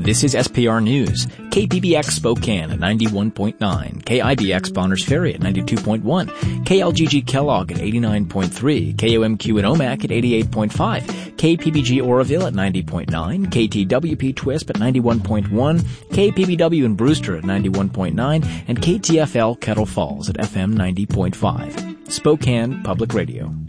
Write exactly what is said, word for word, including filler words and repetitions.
This is S P R News. K P B X Spokane at ninety-one point nine, K I B X Bonners Ferry at ninety-two point one, K L G G Kellogg at eighty-nine point three, K O M Q at Omak at eighty-eight point five, K P B G Oroville at ninety point nine, K T W P Twisp at ninety-one point one, K P B W in Brewster at ninety-one point nine, and K T F L Kettle Falls at F M ninety point five. Spokane Public Radio.